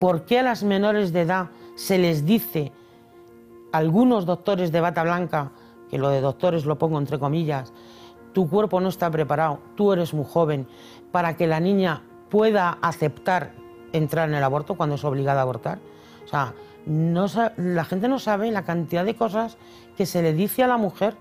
¿Por qué a las menores de edad se les dice, algunos doctores de bata blanca, que lo de doctores lo pongo entre comillas, tu cuerpo no está preparado, tú eres muy joven, para que la niña pueda aceptar entrar en el aborto cuando es obligada a abortar? O sea, la gente no sabe la cantidad de cosas que se le dice a la mujer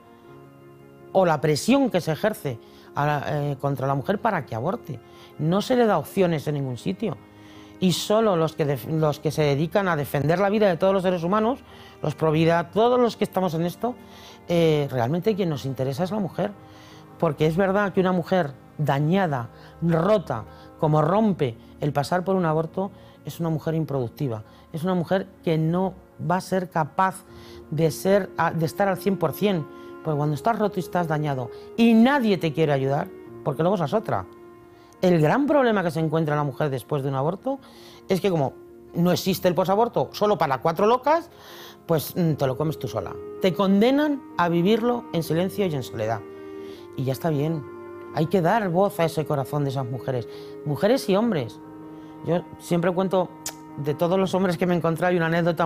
o la presión que se ejerce contra la mujer para que aborte. No se le da opciones en ningún sitio. Y solo los que se dedican a defender la vida de todos los seres humanos, los pro vida, todos los que estamos en esto, realmente quien nos interesa es la mujer. Porque es verdad que una mujer dañada, rota, como rompe el pasar por un aborto, es una mujer improductiva. Es una mujer que no va a ser capaz de estar al 100%. Porque cuando estás roto y estás dañado y nadie te quiere ayudar, porque luego esa es otra. El gran problema que se encuentra la mujer después de un aborto es que como no existe el posaborto solo para 4 locas, pues te lo comes tú sola. Te condenan a vivirlo en silencio y en soledad. Y ya está bien. Hay que dar voz a ese corazón de esas mujeres. Mujeres y hombres. Yo siempre cuento de todos los hombres que me he encontrado, hay una anécdota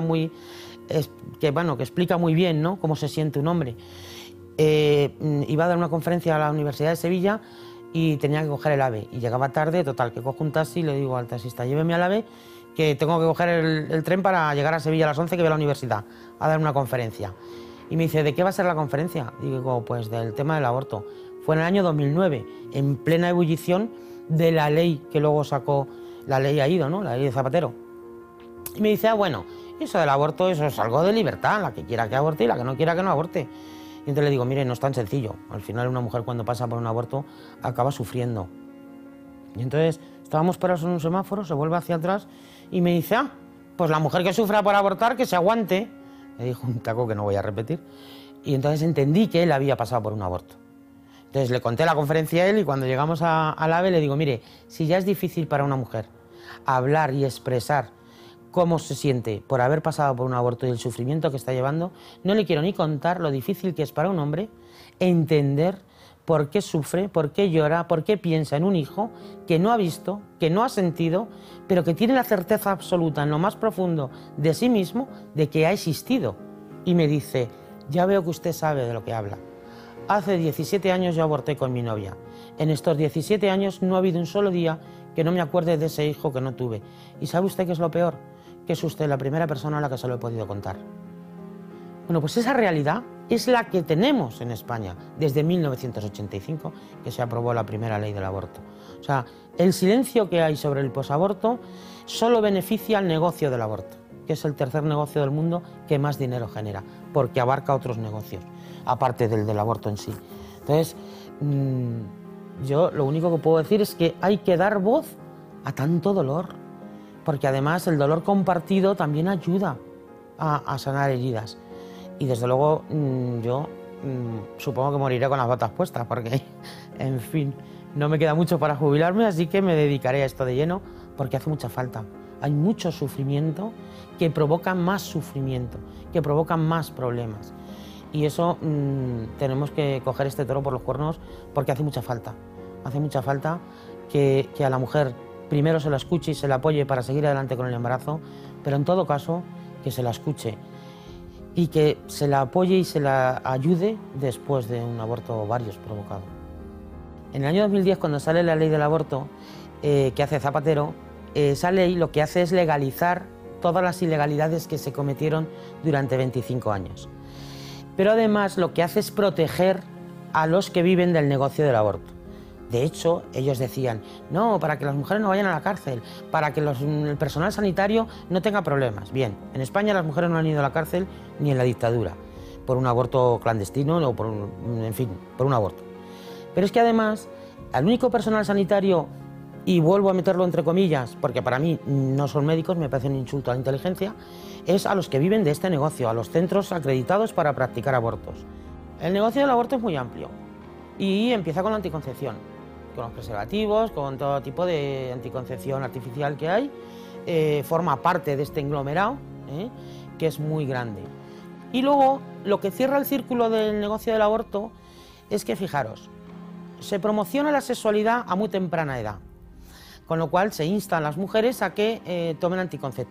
que explica muy bien, ¿no?, cómo se siente un hombre. Iba a dar una conferencia a la Universidad de Sevilla y tenía que coger el AVE. Y llegaba tarde, total, que cojo un taxi y le digo al taxista, lléveme al AVE, que tengo que coger el tren para llegar a Sevilla a las 11, que voy a la universidad a dar una conferencia. Y me dice, ¿de qué va a ser la conferencia? Digo, pues del tema del aborto. Fue en el año 2009, en plena ebullición de la ley que luego sacó, la ley Aído, ¿no?, la ley de Zapatero. Y me dice, bueno, eso del aborto, eso es algo de libertad, la que quiera que aborte y la que no quiera que no aborte. Y entonces le digo, mire, no es tan sencillo. Al final una mujer cuando pasa por un aborto acaba sufriendo. Y entonces estábamos parados en un semáforo, se vuelve hacia atrás y me dice, pues la mujer que sufra por abortar, que se aguante. Me dijo un taco que no voy a repetir. Y entonces entendí que él había pasado por un aborto. Entonces le conté la conferencia a él y cuando llegamos al AVE le digo, mire, si ya es difícil para una mujer hablar y expresar cómo se siente por haber pasado por un aborto y el sufrimiento que está llevando, no le quiero ni contar lo difícil que es para un hombre entender por qué sufre, por qué llora, por qué piensa en un hijo que no ha visto, que no ha sentido, pero que tiene la certeza absoluta en lo más profundo de sí mismo de que ha existido. Y me dice, ya veo que usted sabe de lo que habla. Hace 17 años yo aborté con mi novia. En estos 17 años no ha habido un solo día que no me acuerde de ese hijo que no tuve. ¿Y sabe usted qué es lo peor? Que es usted la primera persona a la que se lo he podido contar. Bueno, pues esa realidad es la que tenemos en España desde 1985, que se aprobó la primera ley del aborto. O sea, el silencio que hay sobre el posaborto solo beneficia al negocio del aborto, que es el tercer negocio del mundo que más dinero genera, porque abarca otros negocios, aparte del aborto en sí. Entonces, yo lo único que puedo decir es que hay que dar voz a tanto dolor, porque además el dolor compartido también ayuda a sanar heridas. Y desde luego yo supongo que moriré con las botas puestas, porque, en fin, no me queda mucho para jubilarme, así que me dedicaré a esto de lleno, porque hace mucha falta. Hay mucho sufrimiento que provoca más sufrimiento, que provoca más problemas. Y eso tenemos que coger este toro por los cuernos, porque hace mucha falta. Hace mucha falta que a la mujer primero se la escuche y se la apoye para seguir adelante con el embarazo, pero en todo caso que se la escuche y que se la apoye y se la ayude después de un aborto o varios provocado. En el año 2010, cuando sale la ley del aborto que hace Zapatero, esa ley lo que hace es legalizar todas las ilegalidades que se cometieron durante 25 años. Pero además lo que hace es proteger a los que viven del negocio del aborto. De hecho, ellos decían, no, para que las mujeres no vayan a la cárcel, para que el personal sanitario no tenga problemas. Bien, en España las mujeres no han ido a la cárcel ni en la dictadura, por un aborto clandestino o por un aborto. Pero es que además, al único personal sanitario, y vuelvo a meterlo entre comillas, porque para mí no son médicos, me parece un insulto a la inteligencia, es a los que viven de este negocio, a los centros acreditados para practicar abortos. El negocio del aborto es muy amplio y empieza con la anticoncepción, con los preservativos, con todo tipo de anticoncepción artificial que hay, forma parte de este englomerado, que es muy grande. Y luego, lo que cierra el círculo del negocio del aborto es que, fijaros, se promociona la sexualidad a muy temprana edad, con lo cual se insta a las mujeres a que tomen anticonceptivos.